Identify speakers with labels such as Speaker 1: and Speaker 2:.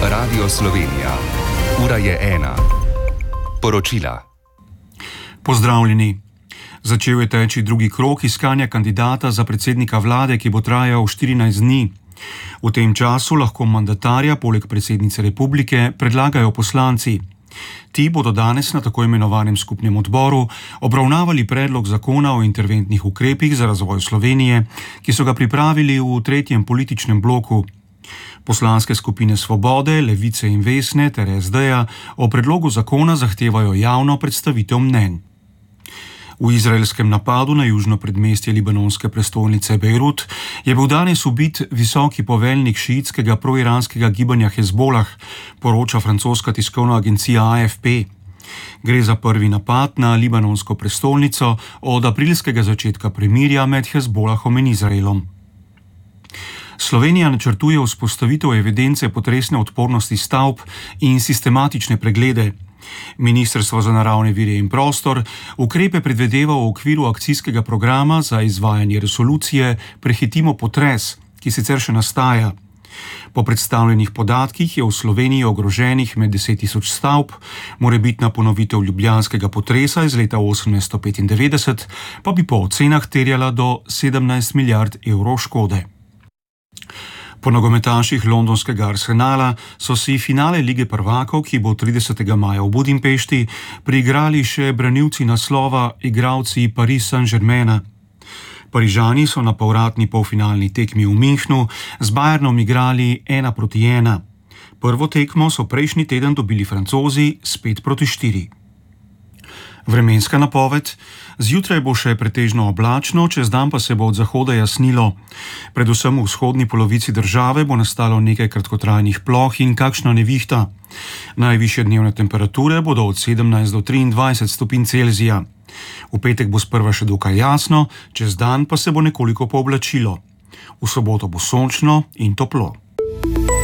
Speaker 1: Radio Slovenija. Ura je 1. Poročila.
Speaker 2: Pozdravljeni. Začel je teči drugi krog iskanja kandidata za predsednika vlade, ki bo trajal 14 dni. V tem času lahko mandatarja poleg predsednice republike predlagajo poslanci. Ti bodo danes na tako imenovanem skupnem odboru obravnavali predlog zakona o interventnih ukrepih za razvoj Slovenije, ki so ga pripravili v tretjem političnem bloku. Poslanske skupine Svobode, Levice in Vesne ter SD-ja o predlogu zakona zahtevajo javno predstavitev mnenj. V izraelskem napadu na južno predmestje libanonske prestolnice Bejrut je bil danes ubit visoki poveljnik šiitskega proiranskega gibanja Hezbolah, poroča francoska tiskovna agencija AFP. Gre za prvi napad na libanonsko prestolnico od aprilskega začetka premirja med Hezbolahom in Izraelom. Slovenija načrtuje vzpostavitev evidence potresne odpornosti stavb in sistematične preglede. Ministrstvo za naravne vire in prostor ukrepe predvideva v okviru akcijskega programa za izvajanje resolucije Prehitimo potres, ki sicer še nastaja. Po predstavljenih podatkih je v Sloveniji ogroženih med 10.000 stavb, morebitna ponovitev ljubljanskega potresa iz leta 1895 pa bi po ocenah terjala do 17 milijard evrov škode. Po nogometaših londonskega Arsenala so si finale Lige prvakov, ki bo 30. maja v Budimpešti, priigrali še branilci naslova, igralci Paris Saint-Germaina. Parižani so na povratni polfinalni tekmi v Münchnu z Bayernom igrali 1-1. Prvo tekmo so prejšnji teden dobili Francozi s 5-4. Vremenska napoved. Zjutraj bo še pretežno oblačno, čez dan pa se bo od zahoda jasnilo. Predvsem v vzhodni polovici države bo nastalo nekaj kratkotrajnih ploh in kakšna nevihta. Najvišje dnevne temperature bodo od 17 do 23 stopinj Celzija. V petek bo sprva še dokaj jasno, čez dan pa se bo nekoliko pooblačilo. V soboto bo sončno in toplo.